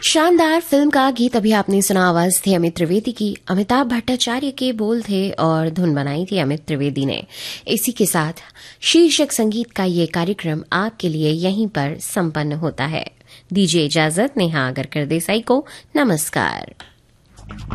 शानदार फिल्म का गीत अभी आपने सुना। आवाज थी अमित त्रिवेदी की। अमिताभ भट्टाचार्य के बोल थे और धुन बनाई थी अमित त्रिवेदी ने। इसी के साथ शीर्षक संगीत का ये कार्यक्रम आपके लिए यहीं पर संपन्न होता है। दीजिए इजाजत नेहा अगरकर देसाई को। नमस्कार।